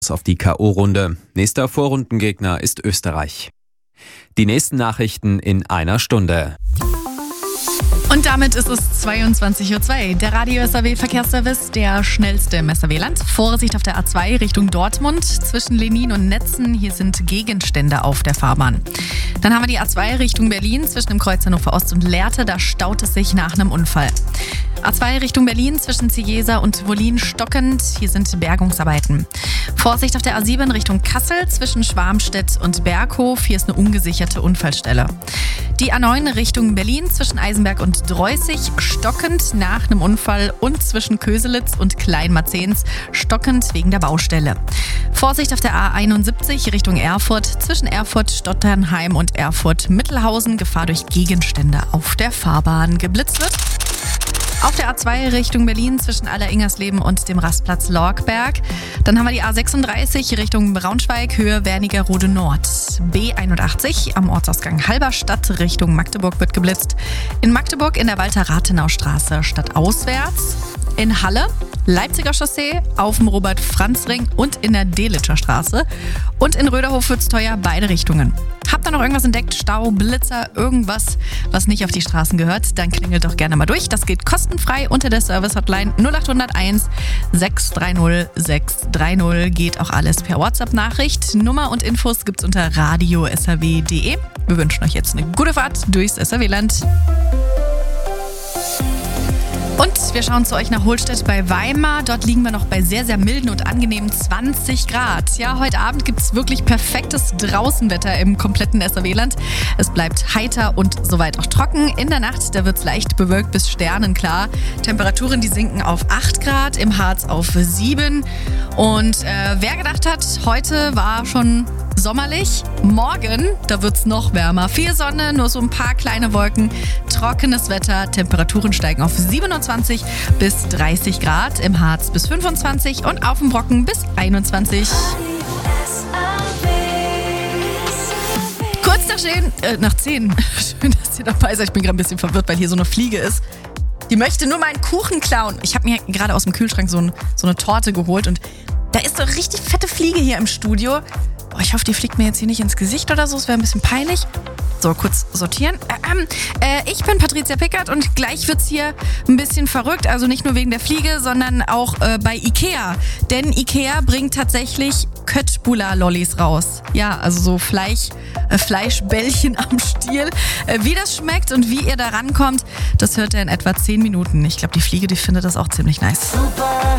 auf die K.O.-Runde. Nächster Vorrundengegner ist Österreich. Die nächsten Nachrichten in einer Stunde. Und damit ist es 22:02 Uhr. Der Radio SAW Verkehrsservice, der schnellste im SAW-Land. Vorsicht auf der A2 Richtung Dortmund zwischen Lenin und Netzen. Hier sind Gegenstände auf der Fahrbahn. Dann haben wir die A2 Richtung Berlin zwischen dem Kreuz Hannover Ost und Lehrte. Da staut es sich nach einem Unfall. A2 Richtung Berlin zwischen Ciesa und Wollin stockend. Hier sind Bergungsarbeiten. Vorsicht auf der A7 Richtung Kassel zwischen Schwarmstedt und Berghof. Hier ist eine ungesicherte Unfallstelle. Die A9 Richtung Berlin zwischen Eisenberg und Dreußig stockend nach einem Unfall und zwischen Köselitz und Kleinmarzens stockend wegen der Baustelle. Vorsicht auf der A71 Richtung Erfurt zwischen Erfurt Stotternheim und Erfurt Mittelhausen. Gefahr durch Gegenstände auf der Fahrbahn. Geblitzt wird. Auf der A2 Richtung Berlin zwischen Aller-Ingersleben und dem Rastplatz Lorgberg. Dann haben wir die A36 Richtung Braunschweig, Höhe Wernigerode Nord. B81 am Ortsausgang Halberstadt Richtung Magdeburg wird geblitzt. In Magdeburg in der Walter-Rathenau-Straße stadtauswärts. In Halle Leipziger Chaussee, auf dem Robert-Franz-Ring und in der Delitscher Straße. Und in Röderhof wird's teuer, beide Richtungen. Habt ihr noch irgendwas entdeckt? Stau, Blitzer, irgendwas, was nicht auf die Straßen gehört? Dann klingelt doch gerne mal durch. Das geht kostenfrei unter der Service-Hotline 0801 630 630. Geht auch alles per WhatsApp-Nachricht. Nummer und Infos gibt's unter radio.srw.de. Wir wünschen euch jetzt eine gute Fahrt durchs SAW-Land. Und wir schauen zu euch nach Holstedt bei Weimar. Dort liegen wir noch bei sehr, sehr milden und angenehmen 20 Grad. Ja, heute Abend gibt es wirklich perfektes Draußenwetter im kompletten SAW-Land. Es bleibt heiter und soweit auch trocken. In der Nacht, da wird es leicht bewölkt bis sternenklar. Temperaturen, die sinken auf 8 Grad, im Harz auf 7. Und wer gedacht hat, heute war schon sommerlich, morgen, da wird es noch wärmer. Viel Sonne, nur so ein paar kleine Wolken, trockenes Wetter, Temperaturen steigen auf 27 bis 30 Grad, im Harz bis 25 und auf dem Brocken bis 21. Kurz nach 10. Schön, dass ihr dabei seid. Ich bin gerade ein bisschen verwirrt, weil hier so eine Fliege ist. Die möchte nur meinen Kuchen klauen. Ich habe mir gerade aus dem Kühlschrank so eine Torte geholt und da ist so eine richtig fette Fliege hier im Studio. Boah, ich hoffe, die fliegt mir jetzt hier nicht ins Gesicht oder so. Es wäre ein bisschen peinlich. So, kurz sortieren. Ich bin Patricia Pickert und gleich wird's hier ein bisschen verrückt. Also nicht nur wegen der Fliege, sondern auch bei Ikea. Denn Ikea bringt tatsächlich Köttbullar-Lollis raus. Ja, also so Fleischbällchen am Stiel. Wie das schmeckt und wie ihr da rankommt, das hört ihr in etwa 10 Minuten. Ich glaube, die Fliege, die findet das auch ziemlich nice. Super